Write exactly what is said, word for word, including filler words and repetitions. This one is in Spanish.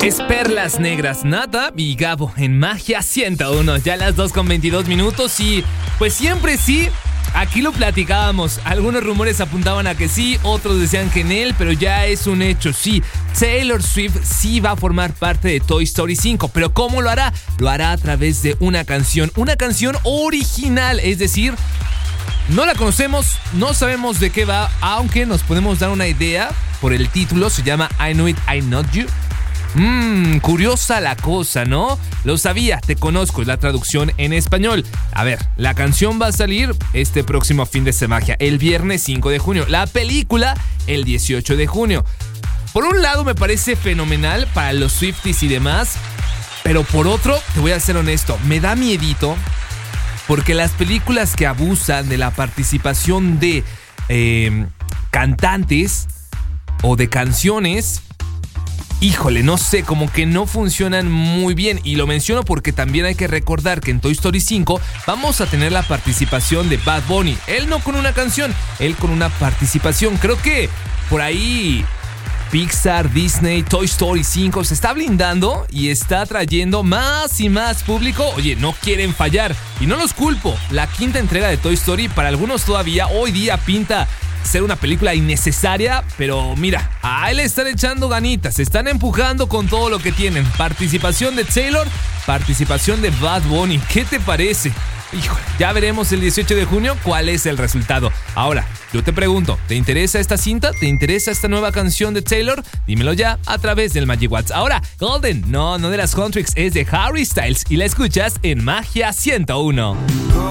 Es Perlas Negras, Nata y Gabo en Magia ciento uno, ya las dos con veintidós minutos y pues siempre sí, aquí lo platicábamos, algunos rumores apuntaban a que sí, otros decían que en él, pero ya es un hecho, sí, Taylor Swift sí va a formar parte de Toy Story cinco, pero ¿cómo lo hará? Lo hará a través de una canción, una canción original, es decir, no la conocemos, no sabemos de qué va, aunque nos podemos dar una idea por el título, se llama I Know It, I Not You. Mmm, curiosa la cosa, ¿no? Lo sabía, te conozco, es la traducción en español. A ver, la canción va a salir este próximo fin de semana, el viernes cinco de junio. La película, el dieciocho de junio. Por un lado me parece fenomenal para los Swifties y demás, pero por otro, te voy a ser honesto, me da miedito porque las películas que abusan de la participación de eh, cantantes o de canciones, híjole, no sé, como que no funcionan muy bien. Y lo menciono porque también hay que recordar que en Toy Story cinco vamos a tener la participación de Bad Bunny. Él no con una canción, él con una participación. Creo que por ahí Pixar, Disney, Toy Story cinco se está blindando y está trayendo más y más público. Oye, no quieren fallar y no los culpo. La quinta entrega de Toy Story para algunos todavía hoy día pinta ser una película innecesaria, pero mira, a él le están echando ganitas, se están empujando con todo lo que tienen. Participación de Taylor, participación de Bad Bunny. ¿Qué te parece? Híjole, ya veremos el dieciocho de junio cuál es el resultado. Ahora, yo te pregunto, ¿te interesa esta cinta? ¿Te interesa esta nueva canción de Taylor? Dímelo ya a través del Magic Watts. Ahora, Golden, no, no de las Contrix, es de Harry Styles y la escuchas en Magia ciento uno.